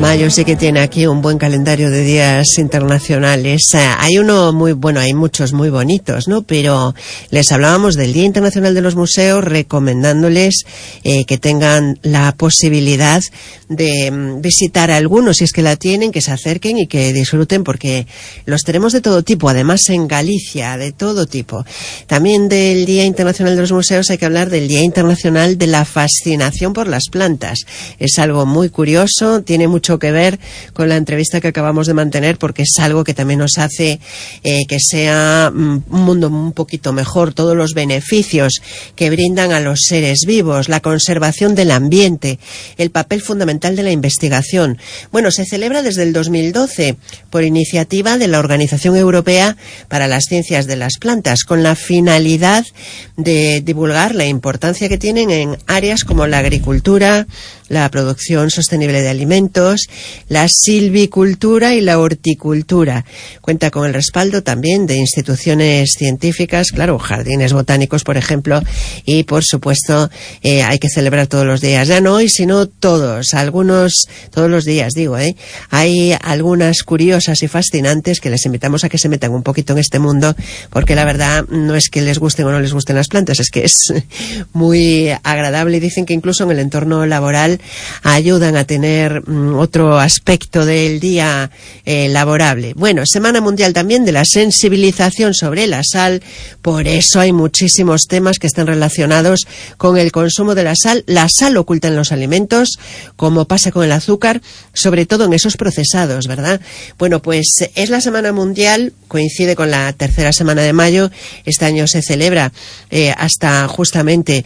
Mayo sí que tiene aquí un buen calendario de días internacionales. Hay uno muy bueno, hay muchos muy bonitos, ¿no? Pero les hablábamos del Día Internacional de los Museos, recomendándoles que tengan la posibilidad de visitar algunos, si es que la tienen, que se acerquen y que disfruten, porque los tenemos de todo tipo, además en Galicia, de todo tipo. También del Día Internacional de los Museos hay que hablar del Día Internacional de la Fascinación por las Plantas. Es algo muy curioso, tiene mucho que ver con la entrevista que acabamos de mantener, porque es algo que también nos hace que sea un mundo un poquito mejor, todos los beneficios que brindan a los seres vivos, la conservación del ambiente, el papel fundamental de la investigación. Bueno, se celebra desde el 2012 por iniciativa de la Organización Europea para las Ciencias de las Plantas, con la finalidad de divulgar la importancia que tienen en áreas como la agricultura, la producción sostenible de alimentos, la silvicultura y la horticultura. Cuenta con el respaldo también de instituciones científicas, claro, jardines botánicos, por ejemplo, y por supuesto hay que celebrar todos los días, ya no hoy, sino todos los días, digo, hay algunas curiosas y fascinantes que les invitamos a que se metan un poquito en este mundo, porque la verdad no es que les gusten o no les gusten las plantas, es que es muy agradable, y dicen que incluso en el entorno laboral ayudan a tener otro aspecto del día laborable. Bueno, Semana Mundial también de la sensibilización sobre la sal, por eso hay muchísimos temas que están relacionados con el consumo de la sal oculta en los alimentos, como pasa con el azúcar, sobre todo en esos procesados, ¿verdad? Bueno, pues es la Semana Mundial, coincide con la tercera semana de mayo, este año se celebra hasta justamente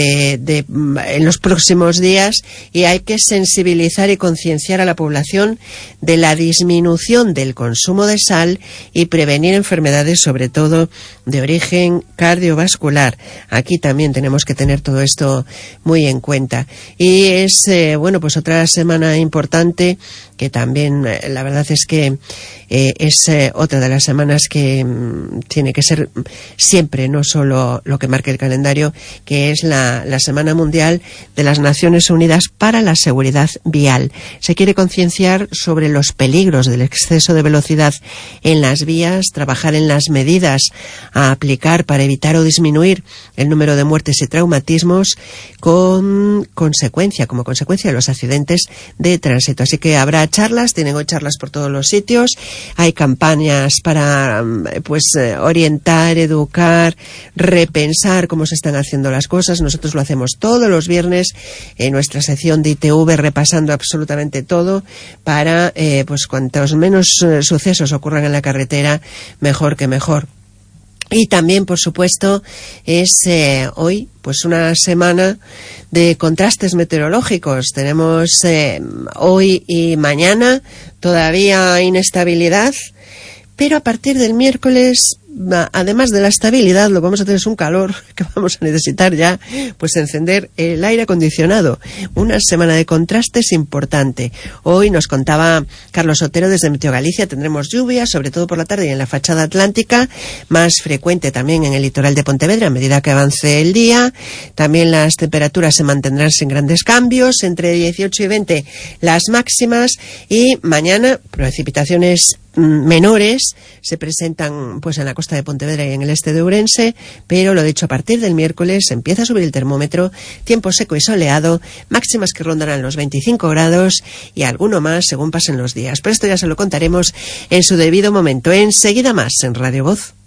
en los próximos días, y hay que sensibilizar y concienciar a la población de la disminución del consumo de sal y prevenir enfermedades, sobre todo de origen cardiovascular. Aquí también tenemos que tener todo esto muy en cuenta. Y es, pues otra semana importante que también, la verdad es que es otra de las semanas que tiene que ser siempre, no solo lo que marque el calendario, que es la Semana Mundial de las Naciones Unidas para la Seguridad Vial. Se quiere concienciar sobre los peligros del exceso de velocidad en las vías, trabajar en las medidas a aplicar para evitar o disminuir el número de muertes y traumatismos como consecuencia de los accidentes de tránsito. Así que habrá charlas, tienen hoy charlas por todos los sitios, hay campañas para orientar, educar, repensar cómo se están haciendo las cosas. Nosotros lo hacemos todos los viernes en nuestra sección de ITV, repasando absolutamente todo para cuantos menos sucesos ocurran en la carretera, mejor que mejor. Y también, por supuesto, es hoy una semana de contrastes meteorológicos. Tenemos hoy y mañana todavía inestabilidad, pero a partir del miércoles, además de la estabilidad, lo que vamos a tener es un calor que vamos a necesitar ya, encender el aire acondicionado. Una semana de contrastes importante. Hoy nos contaba Carlos Otero desde Meteo Galicia, tendremos lluvia, sobre todo por la tarde y en la fachada atlántica, más frecuente también en el litoral de Pontevedra a medida que avance el día. También las temperaturas se mantendrán sin grandes cambios, entre 18 y 20 las máximas, y mañana precipitaciones menores se presentan en la costa de Pontevedra y en el este de Ourense, pero lo dicho, a partir del miércoles empieza a subir el termómetro, tiempo seco y soleado, máximas que rondarán los 25 grados y alguno más según pasen los días. Pero esto ya se lo contaremos en su debido momento. Enseguida más en Radio Voz.